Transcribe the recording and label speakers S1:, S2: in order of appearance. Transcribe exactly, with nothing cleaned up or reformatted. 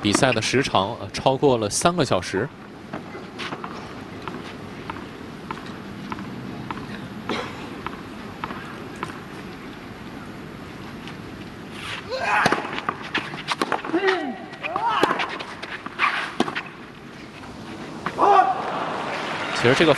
S1: 比赛的时长超过了三个小时。其实这个